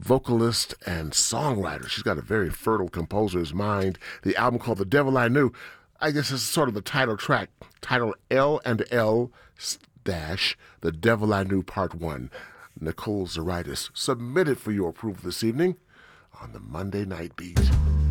vocalist and songwriter. She's got a very fertile composer's mind. The album called The Devil I Knew, I guess it's sort of the title track, titled L and L dash The Devil I Knew Part 1. Nicole Zaritis submitted for your approval this evening on the Monday Night Beat.